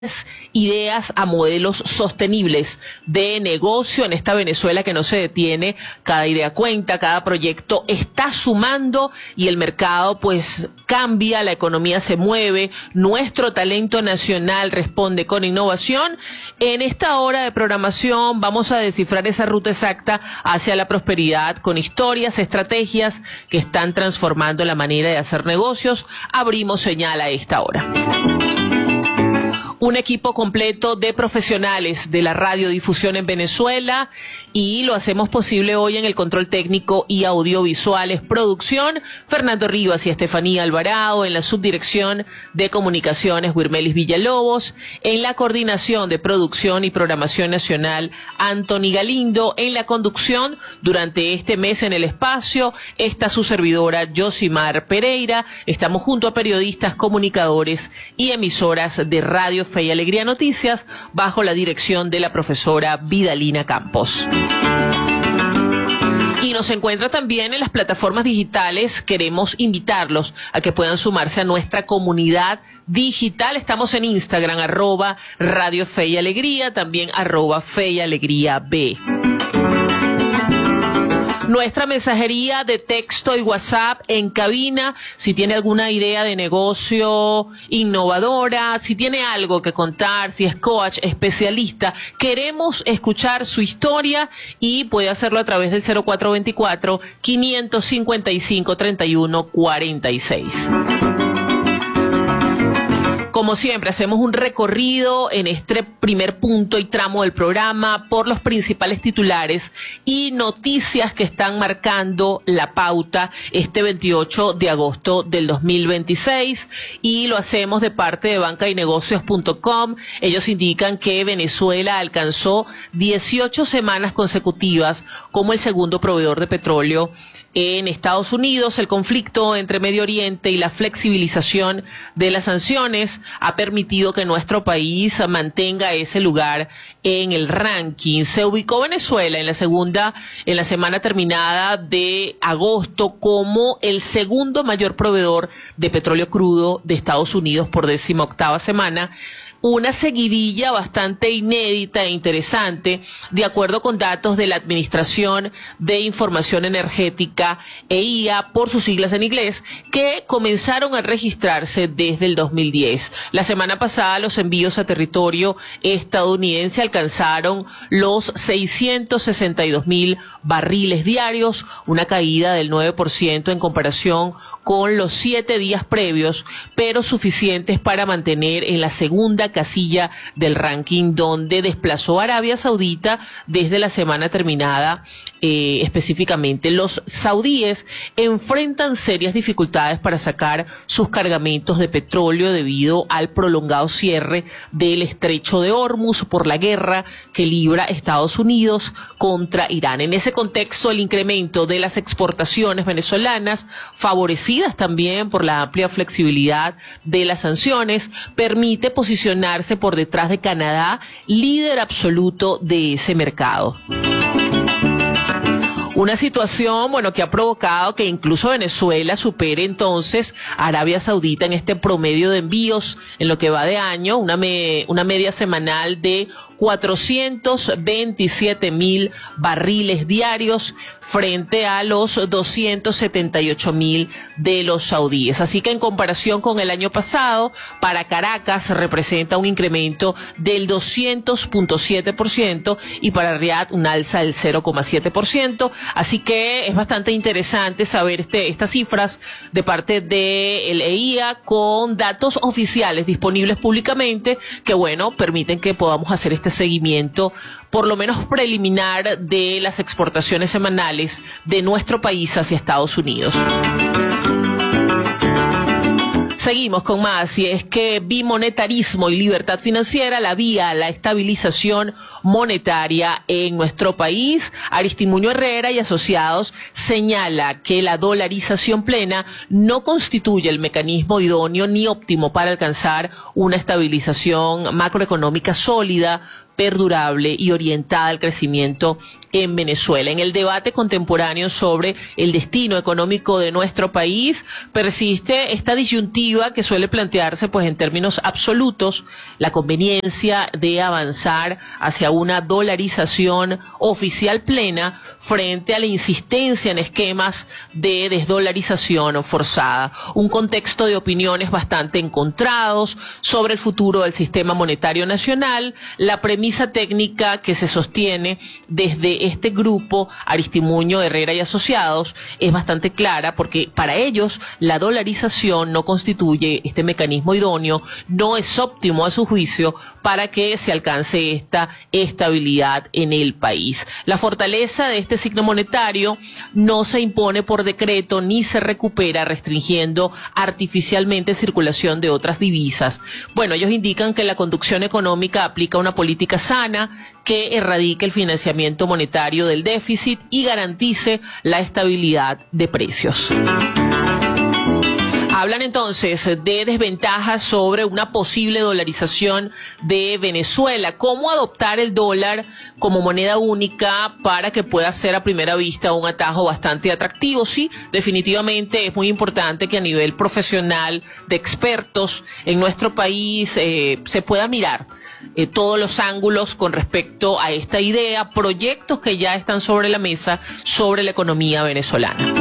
ideas a modelos sostenibles de negocio en esta Venezuela que no se detiene. Cada idea cuenta, cada proyecto está sumando y el mercado pues cambia, la economía se mueve, nuestro talento nacional responde con innovación. En esta hora de programación vamos a descifrar esa ruta exacta hacia la prosperidad con historias, estrategias que están transformando la manera de hacer negocios. Abrimos señal a esta hora. Un equipo completo de profesionales de la radiodifusión en Venezuela y lo hacemos posible hoy en el control técnico y audiovisuales producción, Fernando Rivas y Estefanía Alvarado, en la subdirección de comunicaciones, Wirmelis Villalobos, en la coordinación de producción y programación nacional, Anthony Galindo, en la conducción durante este mes en el espacio, está su servidora Yosimar Pereira. Estamos junto a periodistas, comunicadores y emisoras de Radio Fe y Alegría Noticias, bajo la dirección de la profesora Vidalina Campos. Y nos encuentra también en las plataformas digitales. Queremos invitarlos a que puedan sumarse a nuestra comunidad digital. Estamos en Instagram, @Radio Fe y Alegría, también @Fe y Alegría B. Nuestra mensajería de texto y WhatsApp en cabina, si tiene alguna idea de negocio innovadora, si tiene algo que contar, si es coach, especialista, queremos escuchar su historia y puede hacerlo a través del 0424-555-3146. Como siempre, hacemos un recorrido en este primer punto y tramo del programa por los principales titulares y noticias que están marcando la pauta este 28 de agosto del 2026 y lo hacemos de parte de bancaynegocios.com. Ellos indican que Venezuela alcanzó 18 semanas consecutivas como el segundo proveedor de petróleo en Estados Unidos. El conflicto entre Medio Oriente y la flexibilización de las sanciones ha permitido que nuestro país mantenga ese lugar en el ranking. Se ubicó Venezuela en la semana terminada de agosto como el segundo mayor proveedor de petróleo crudo de Estados Unidos por 18ª semana. Una seguidilla bastante inédita e interesante, de acuerdo con datos de la Administración de Información Energética, EIA, por sus siglas en inglés, que comenzaron a registrarse desde el 2010. La semana pasada los envíos a territorio estadounidense alcanzaron los 662.000 barriles diarios, una caída del 9% en comparación con los 7 días previos, pero suficientes para mantener en la segunda casilla del ranking, donde desplazó a Arabia Saudita desde la semana terminada. Específicamente, los saudíes enfrentan serias dificultades para sacar sus cargamentos de petróleo debido al prolongado cierre del estrecho de Hormuz por la guerra que libra Estados Unidos contra Irán. En ese contexto, el incremento de las exportaciones venezolanas, favorecidas también por la amplia flexibilidad de las sanciones, permite posicionarse por detrás de Canadá, líder absoluto de ese mercado. Una situación, que ha provocado que incluso Venezuela supere entonces a Arabia Saudita en este promedio de envíos en lo que va de año, una media semanal de 427.000 barriles diarios frente a los 278.000 de los saudíes. Así que en comparación con el año pasado, para Caracas representa un incremento del 200.7% y para Riad un alza del 0.7%. Así que es bastante interesante saber estas cifras de parte del EIA con datos oficiales disponibles públicamente que, permiten que podamos hacer este seguimiento, por lo menos preliminar, de las exportaciones semanales de nuestro país hacia Estados Unidos. Seguimos con más, y es que bimonetarismo y libertad financiera, la vía a la estabilización monetaria en nuestro país. Aristimuño Herrera y Asociados señala que la dolarización plena no constituye el mecanismo idóneo ni óptimo para alcanzar una estabilización macroeconómica sólida, perdurable y orientada al crecimiento en Venezuela. En el debate contemporáneo sobre el destino económico de nuestro país persiste esta disyuntiva que suele plantearse pues en términos absolutos, la conveniencia de avanzar hacia una dolarización oficial plena frente a la insistencia en esquemas de desdolarización forzada. Un contexto de opiniones bastante encontrados sobre el futuro del sistema monetario nacional. La premisa técnica que se sostiene desde este grupo Aristimuño, Herrera y Asociados es bastante clara, porque para ellos la dolarización no constituye este mecanismo idóneo, no es óptimo a su juicio para que se alcance esta estabilidad en el país. La fortaleza de este signo monetario no se impone por decreto ni se recupera restringiendo artificialmente circulación de otras divisas. Bueno, ellos indican que la conducción económica aplica una política sana que erradique el financiamiento monetario del déficit y garantice la estabilidad de precios. Hablan entonces de desventajas sobre una posible dolarización de Venezuela. ¿Cómo adoptar el dólar como moneda única para que pueda ser a primera vista un atajo bastante atractivo? Sí, definitivamente es muy importante que a nivel profesional de expertos en nuestro país se pueda mirar todos los ángulos con respecto a esta idea, proyectos que ya están sobre la mesa sobre la economía venezolana.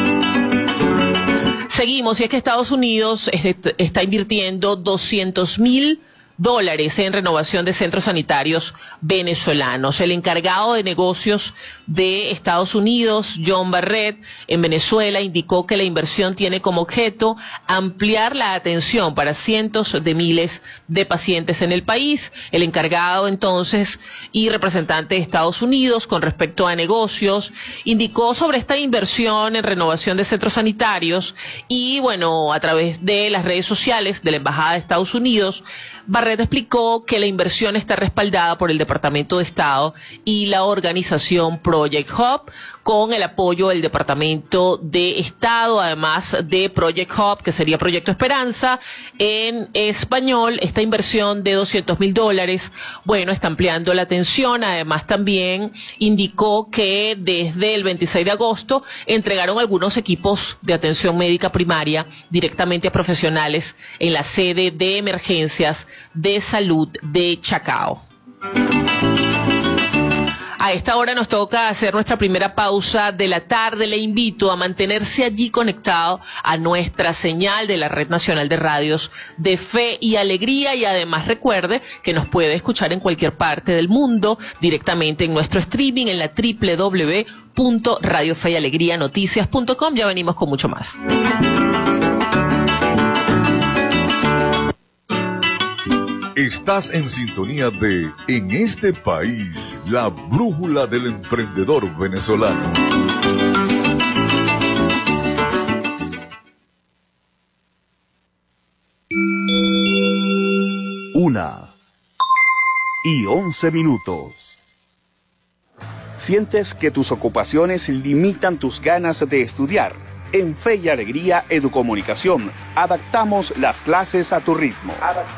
Seguimos, y es que Estados Unidos está invirtiendo $200.000 en renovación de centros sanitarios venezolanos. El encargado de negocios de Estados Unidos, John Barrett, en Venezuela, indicó que la inversión tiene como objeto ampliar la atención para cientos de miles de pacientes en el país. El encargado entonces y representante de Estados Unidos con respecto a negocios indicó sobre esta inversión en renovación de centros sanitarios y bueno, a través de las redes sociales de la Embajada de Estados Unidos, Barrett explicó que la inversión está respaldada por el Departamento de Estado y la organización Project Hub, con el apoyo del Departamento de Estado, además de Project Hub, que sería Proyecto Esperanza, en español. Esta inversión de $200.000, bueno, está ampliando la atención. Además, también indicó que desde el 26 de agosto entregaron algunos equipos de atención médica primaria directamente a profesionales en la sede de emergencias de salud de Chacao. A esta hora nos toca hacer nuestra primera pausa de la tarde. Le invito a mantenerse allí conectado a nuestra señal de la Red Nacional de Radios de Fe y Alegría, y además recuerde que nos puede escuchar en cualquier parte del mundo directamente en nuestro streaming en la www.radiofeyalegrianoticias.com. Ya venimos con mucho más. Estás en sintonía de En este país, la brújula del emprendedor venezolano. 1:11. ¿Sientes que tus ocupaciones limitan tus ganas de estudiar? En Fe y Alegría Educomunicación, adaptamos las clases a tu ritmo.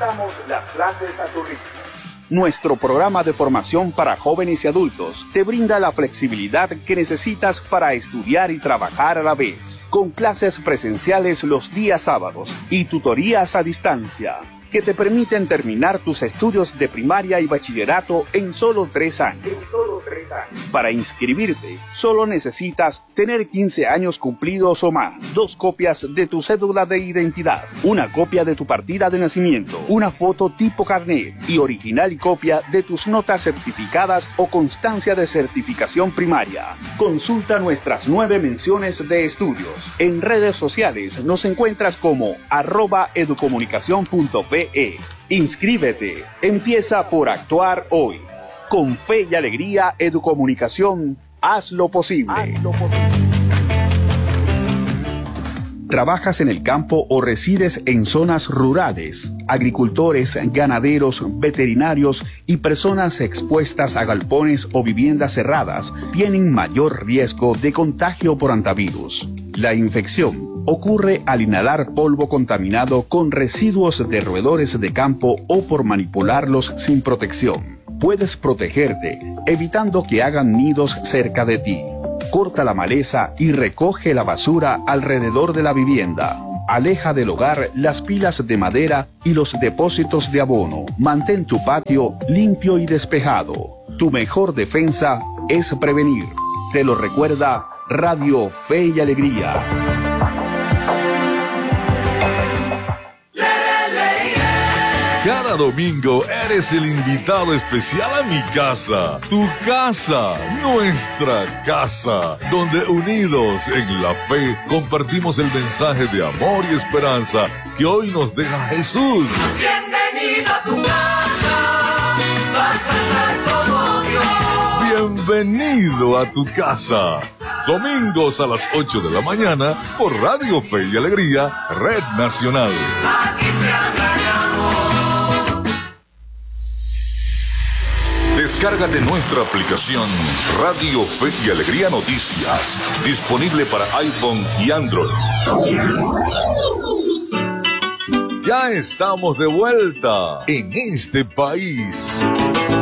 Nuestro programa de formación para jóvenes y adultos te brinda la flexibilidad que necesitas para estudiar y trabajar a la vez, con clases presenciales los días sábados y tutorías a distancia, que te permiten terminar tus estudios de primaria y bachillerato en solo 3 años. Para inscribirte, solo necesitas tener 15 años cumplidos o más, 2 copias de tu cédula de identidad, una copia de tu partida de nacimiento, una foto tipo carnet y original y copia de tus notas certificadas o constancia de certificación primaria. Consulta nuestras 9 menciones de estudios. En redes sociales nos encuentras como @educomunicacion.fe. Inscríbete. Empieza por actuar hoy. Con Fe y Alegría Educomunicación, haz lo posible. ¿Trabajas en el campo o resides en zonas rurales? Agricultores, ganaderos, veterinarios y personas expuestas a galpones o viviendas cerradas tienen mayor riesgo de contagio por hantavirus. La infección ocurre al inhalar polvo contaminado con residuos de roedores de campo o por manipularlos sin protección. puedes protegerte, evitando que hagan nidos cerca de ti. Corta la maleza y recoge la basura alrededor de la vivienda. Aleja del hogar las pilas de madera y los depósitos de abono. Mantén tu patio limpio y despejado. Tu mejor defensa es prevenir. Te lo recuerda Radio Fe y Alegría. Cada domingo eres el invitado especial a mi casa, tu casa, nuestra casa, donde unidos en la fe compartimos el mensaje de amor y esperanza que hoy nos deja Jesús. Bienvenido a tu casa, vas a estar como Dios. Bienvenido a tu casa. Domingos a las 8 de la mañana por Radio Fe y Alegría, Red Nacional. Aquí se habla de amor. Descárgate nuestra aplicación Radio Fe y Alegría Noticias, disponible para iPhone y Android. Ya estamos de vuelta en este país.